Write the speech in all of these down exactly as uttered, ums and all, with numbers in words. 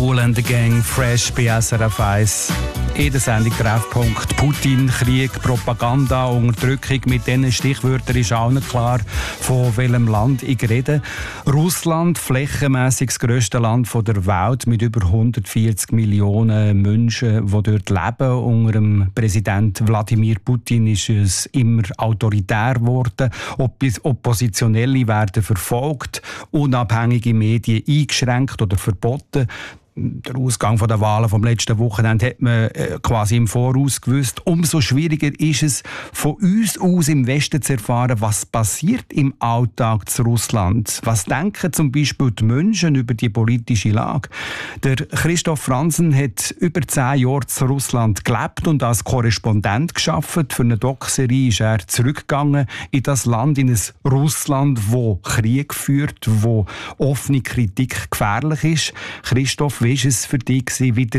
Kool and the Gang, fresh bei S R F eins. In der Sendung Treffpunkt Putin, Krieg, Propaganda, Unterdrückung. Mit diesen Stichwörtern ist allen klar, von welchem Land ich rede. Russland, flächenmässig das grösste Land der Welt mit über hundertvierzig Millionen Menschen, die dort leben. Unter dem Präsident Wladimir Putin ist es immer autoritär geworden. Oppositionelle werden verfolgt, unabhängige Medien eingeschränkt oder verboten. Der Ausgang der Wahlen vom letzten Wochenende hat man quasi im Voraus gewusst. Umso schwieriger ist es, von uns aus im Westen zu erfahren, was passiert im Alltag zu Russland. Was denken zum Beispiel die Menschen über die politische Lage? Der Christoph Franzen hat über zehn Jahre zu Russland gelebt und als Korrespondent gearbeitet. Für eine Doc-Serie ist er zurückgegangen in das Land, in ein Russland, wo Krieg führt, wo offene Kritik gefährlich ist. Christoph, wie war es für dich, wieder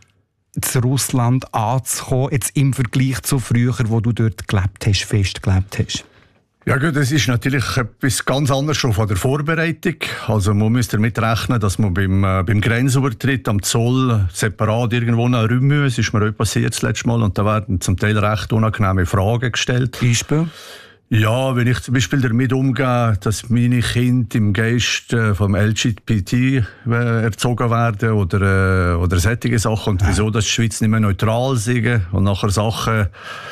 zu Russland anzukommen, jetzt im Vergleich zu früher, wo du dort gelebt hast, fest gelebt hast? Ja gut, das ist natürlich etwas ganz anderes schon von der Vorbereitung. Also man muss damit rechnen, dass man beim, äh, beim Grenzübertritt am Zoll separat irgendwo nach Rümmü, das ist mir auch passiert das letzte Mal, und da werden zum Teil recht unangenehme Fragen gestellt. Beispiel? Ja, wenn ich zum Beispiel damit umgehe, dass meine Kinder im Geist äh, vom L G B T äh, erzogen werden oder, äh, oder solche Sachen, und wieso dass die Schweiz nicht mehr neutral sind und nachher Sachen,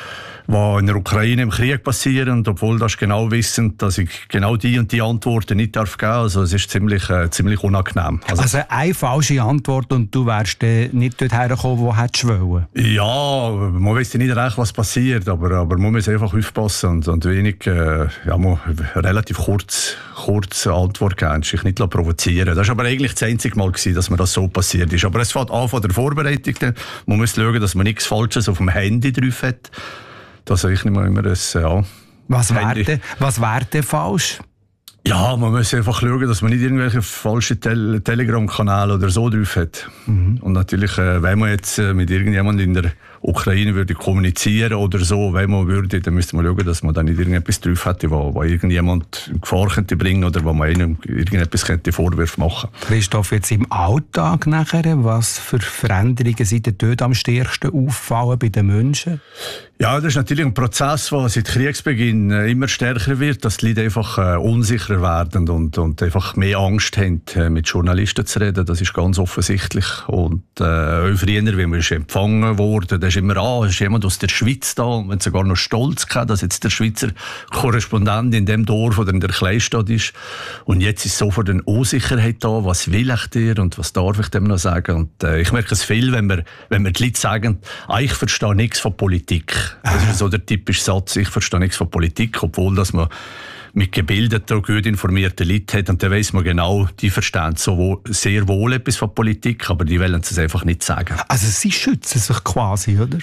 die in der Ukraine im Krieg passieren, obwohl das genau wissen, dass ich genau die und die Antworten nicht darf geben. Also es ist ziemlich, äh, ziemlich unangenehm. Also, also eine falsche Antwort und du wärst äh, nicht dort hergekommen, wo hättest du wollen? Ja, man weiss ja nicht recht, was passiert, aber, aber man muss einfach aufpassen und, und wenig, äh, ja, man relativ kurz, kurz Antwort geben, sich nicht provozieren. Das war aber eigentlich das einzige Mal gewesen, dass mir das so passiert ist. Aber es fängt an von der Vorbereitung. Man muss schauen, dass man nichts Falsches auf dem Handy drauf hat. Das ich nicht mehr immer ein, ja, was wäre denn, was wär denn falsch? Ja, man muss einfach schauen, dass man nicht irgendwelche falschen Tel- Telegram-Kanäle oder so drauf hat. Mhm. Und natürlich, äh, wenn man jetzt äh, mit irgendjemandem in der Ukraine würde kommunizieren oder so, wenn man würde, dann müsste man schauen, dass man dann nicht irgendetwas drauf hätte, wo, wo irgendjemand in Gefahr könnte bringen oder wo man einem irgendetwas könnte Vorwürfe machen. Christoph, jetzt im Alltag nachher, was für Veränderungen sind denn dort am stärksten auffallen bei den Menschen? Ja, das ist natürlich ein Prozess, der seit Kriegsbeginn immer stärker wird, dass die Leute einfach äh, unsicherer werden und, und einfach mehr Angst haben, äh, mit Journalisten zu reden. Das ist ganz offensichtlich. Und äh, auch früher, wie man ist empfangen wurde, da ist immer, ah, ist jemand aus der Schweiz da, und wenn sogar noch stolz gehabt, dass jetzt der Schweizer Korrespondent in dem Dorf oder in der Kleinstadt ist. Und jetzt ist sofort eine Unsicherheit da, was will ich dir und was darf ich dem noch sagen? Und äh, ich merke es viel, wenn wir, wenn wir die Leute sagen, ah, ich verstehe nichts von Politik. Das ist so der typische Satz, ich verstehe nichts von Politik, obwohl dass man mit gebildeten, gut informierten Leuten hat, und dann weiss man genau, die verstehen so wo, sehr wohl etwas von Politik, aber die wollen es einfach nicht sagen. Also sie schützen sich quasi, oder?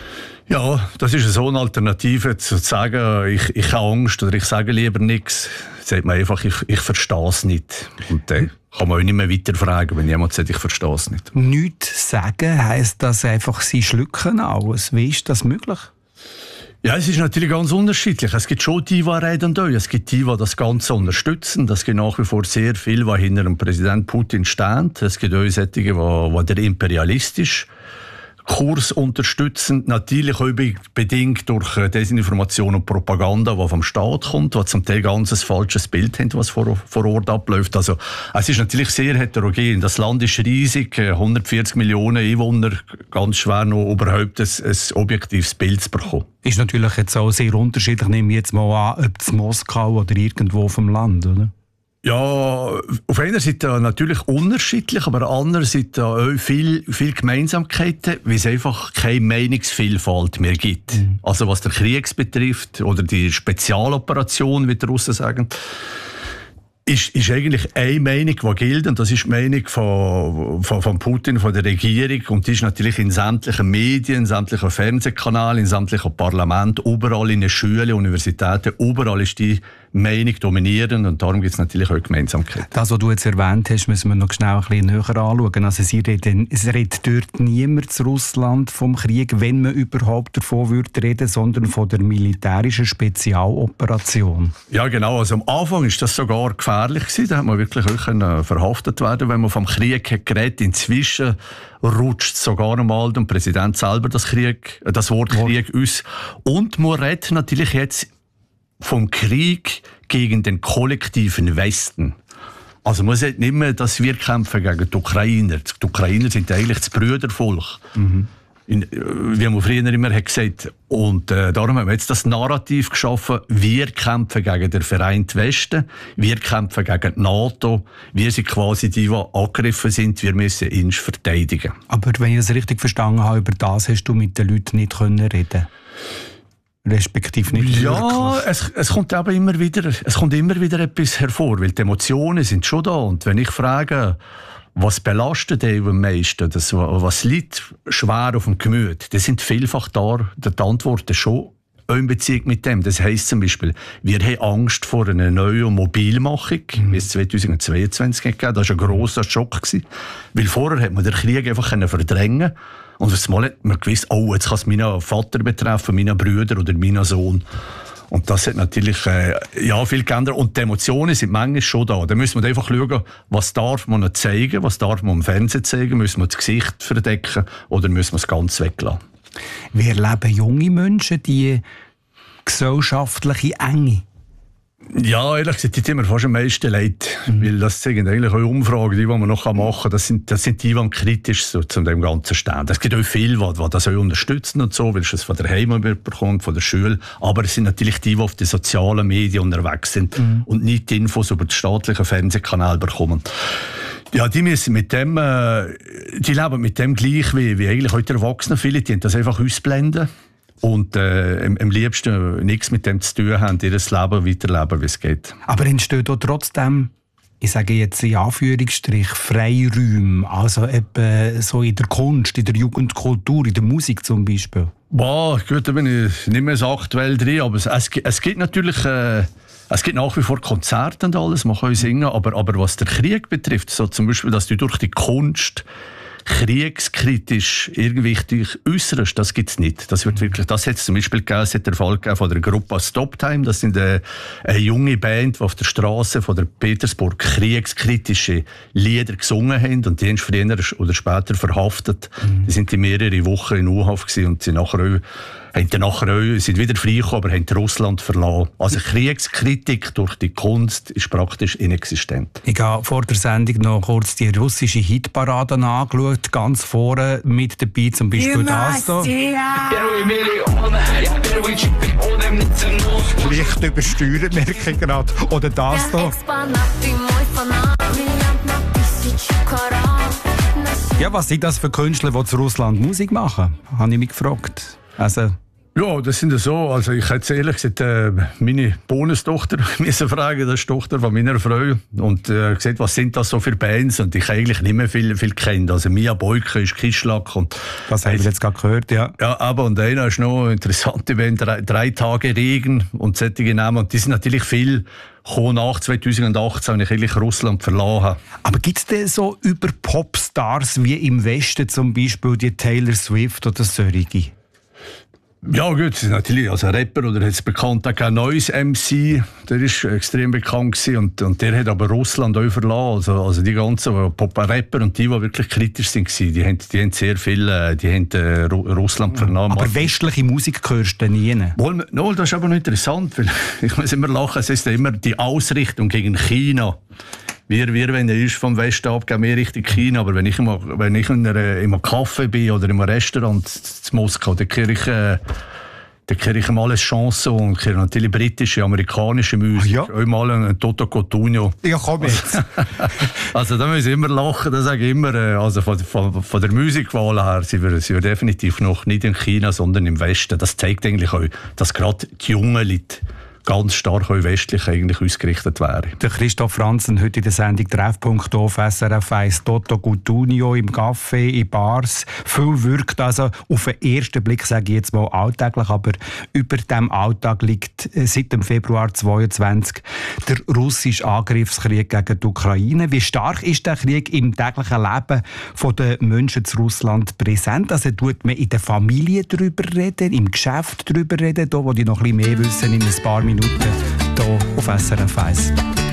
Ja, das ist so eine Alternative, zu sagen, ich, ich habe Angst oder ich sage lieber nichts. Sagt man einfach, ich, ich verstehe es nicht. Und dann kann man auch nicht mehr weiterfragen, wenn jemand sagt, ich verstehe es nicht. Nichts sagen heisst das einfach, sie schlucken alles. Wie ist das möglich? Ja, es ist natürlich ganz unterschiedlich. Es gibt schon die, die reden da. Es gibt die, die das Ganze unterstützen. Es gibt nach wie vor sehr viele, die hinter dem Präsident Putin stehen. Es gibt auch solche, die, die der imperialistisch Kurs unterstützen, natürlich auch bedingt durch Desinformation und Propaganda, die vom Staat kommt, die zum Teil ganz ein falsches Bild haben, was vor, vor Ort abläuft. Also, es ist natürlich sehr heterogen. Das Land ist riesig, hundertvierzig Millionen Einwohner, ganz schwer noch überhaupt ein, ein objektives Bild zu bekommen. Ist natürlich jetzt auch sehr unterschiedlich, nehme ich jetzt mal an, ob es Moskau oder irgendwo vom Land, oder? Ja, auf einer Seite natürlich unterschiedlich, aber andererseits auch viel, viel Gemeinsamkeiten, weil es einfach keine Meinungsvielfalt mehr gibt. Mhm. Also was den Krieg betrifft oder die Spezialoperation, wie die Russen sagen, ist, ist eigentlich eine Meinung, die gilt, und das ist die Meinung von, von, von Putin, von der Regierung, und die ist natürlich in sämtlichen Medien, in sämtlichen Fernsehkanälen, in sämtlichen Parlamenten, überall in den Schulen, Universitäten, überall ist die Meinung dominieren und darum gibt es natürlich auch Gemeinsamkeit. Das, was du jetzt erwähnt hast, müssen wir noch schnell ein bisschen näher anschauen. Also sie reden, es redet dort niemand zu Russland vom Krieg, wenn man überhaupt davon würde reden, sondern von der militärischen Spezialoperation. Ja genau, also am Anfang ist das sogar gefährlich gewesen. Da hat man wirklich auch können verhaftet werden, wenn man vom Krieg hat geredet. Inzwischen rutscht sogar einmal der Präsident selber das, Krieg, das Wort Krieg aus. Und man redet natürlich jetzt vom Krieg gegen den kollektiven Westen. Also man sagt nicht mehr, dass wir kämpfen gegen die Ukrainer. Die Ukrainer sind eigentlich das Brüdervolk. Mhm. In, wie man früher immer hat gesagt. Und äh, darum haben wir jetzt das Narrativ geschaffen, wir kämpfen gegen den Vereinten Westen, wir kämpfen gegen die NATO, wir sind quasi die, die angegriffen sind, wir müssen ihn verteidigen. Aber wenn ich das richtig verstanden habe, über das hast du mit den Leuten nicht reden können? Respektive nicht ja, es, es kommt aber immer wieder, es kommt immer wieder etwas hervor, weil die Emotionen sind schon da. Und wenn ich frage, was belastet dich am meisten, das, was liegt schwer auf dem Gemüt, das sind vielfach da, die Antworten schon in Beziehung mit dem. Das heisst zum Beispiel, wir haben Angst vor einer neuen Mobilmachung, mhm. wie es zweitausendzweiundzwanzig gegeben. Das war ein grosser Schock. Weil vorher hat man den Krieg einfach verdrängen. Und auf einmal hat man gewusst, oh, jetzt kann es meinen Vater betreffen, meinen Brüder oder meinen Sohn. Und das hat natürlich äh, ja, viel geändert. Und die Emotionen sind manchmal schon da. Da müssen wir einfach schauen, was darf man noch zeigen, was darf man im Fernsehen zeigen, müssen wir das Gesicht verdecken oder müssen wir es ganz weglassen. Wie erleben junge Menschen die gesellschaftliche Enge? Ja, ehrlich gesagt, die tun mir fast am meisten leid. Mhm. Weil das sind eigentlich auch Umfragen, die, die man noch machen kann. Das sind, das sind die, die kritisch so zu dem Ganzen stehen. Es gibt auch viele, die, die das auch unterstützen und so, weil es von der Heim bekommt, von der Schule. Aber es sind natürlich die, die auf den sozialen Medien unterwegs sind mhm. und nicht die Infos über die staatlichen Fernsehkanäle bekommen. Ja, die müssen mit dem, äh, die leben mit dem gleich wie, wie eigentlich heute Erwachsene. Viele, die das einfach ausblenden. Und äh, am liebsten nichts mit dem zu tun haben, ihr Leben weiterleben, wie es geht. Aber entsteht auch trotzdem, ich sage jetzt in Anführungsstrich, Freiräume, also eben so in der Kunst, in der Jugendkultur, in der Musik zum Beispiel? Boah, gut, da bin ich nicht mehr so aktuell drin, aber es, es, es gibt natürlich... Äh, Es gibt nach wie vor Konzerte und alles, man kann singen, aber, aber was den Krieg betrifft, so zum Beispiel, dass du durch die Kunst kriegskritisch irgendwie dich äußerst, das gibt's nicht. Das wird wirklich, das hat es zum Beispiel gegeben, es hat der Fall gegeben von der Gruppe Stop Time, das sind eine, eine junge Band, die auf der Straße von der Petersburg kriegskritische Lieder gesungen haben und die haben früher oder später verhaftet. Mhm. Die sind die mehrere Wochen in U-Haft gewesen und sind nachher auch haben dann nachher auch, sind wieder freigekommen, aber haben Russland verlassen. Also Kriegskritik durch die Kunst ist praktisch inexistent. Ich habe vor der Sendung noch kurz die russische Hitparade angeschaut, ganz vorne mit dabei zum Beispiel das hier. Leicht übersteuert, merke ich gerade. Oder das hier. Ja, was sind das für Künstler, die zu Russland Musik machen? Habe ich mich gefragt. Also ja, das sind ja so. Also ich hätte ehrlich gesagt, äh, meine Bonustochter müssen fragen, das ist die Tochter von meiner Frau. Und äh, gesagt, was sind das so für Bands? Und ich eigentlich nicht mehr viel, viel kennt. Also Mia Boyka ist Kischlack. Und das haben wir jetzt gerade gehört, ja. Ja, aber und einer ist noch eine interessante Band, drei, drei Tage Regen und solche Namen. Und die sind natürlich viel nach zweitausendachtzehn, als ich eigentlich Russland verlassen habe. Aber gibt es denn so über Popstars wie im Westen zum Beispiel die Taylor Swift oder solche? Ja gut, das ist natürlich also ein Rapper oder jetzt bekannt auch ein neues M C, der ist extrem bekannt gewesen und, und der hat aber Russland auch verlassen. Also, also die ganzen Pop-Rapper und die, die wirklich kritisch sind, die haben, die haben sehr viel, die haben äh, Russland verlassen. Aber westliche Musik hörst du nie? Wohl, no, das ist aber noch interessant, weil ich muss immer lachen, es ist immer die Ausrichtung gegen China. Wir, wir wenn er ist vom Westen ab, gehen wir Richtung China. Aber wenn ich immer, wenn ich in, einer, in einem Café bin oder in einem Restaurant in Moskau, dann kriege ich, äh, dann kriege ich mal eine Chance und kriege natürlich britische, amerikanische Musik. Ja. Auch mal ein Toto Cotugno. Ja, komm jetzt. Also da muss ich immer lachen, das sage ich immer. Also von, von, von der Musikwahl her sind wir, sind wir definitiv noch nicht in China, sondern im Westen. Das zeigt eigentlich auch, dass gerade die jungen Leute ganz stark auch westlich eigentlich ausgerichtet wäre. Der Christoph Franzen heute in der Sendung Treffpunkt auf S R F eins. Toto Cutugno im Café, in Bars. Viel wirkt also auf den ersten Blick, sage ich jetzt mal, alltäglich, aber über dem Alltag liegt seit dem Februar zweitausendzweiundzwanzig der russische Angriffskrieg gegen die Ukraine. Wie stark ist der Krieg im täglichen Leben der Menschen zu Russland präsent? Also tut man in der Familie darüber reden, im Geschäft darüber reden, da wo die noch ein bisschen mehr wissen in ein paar Minuten hier auf S R F eins.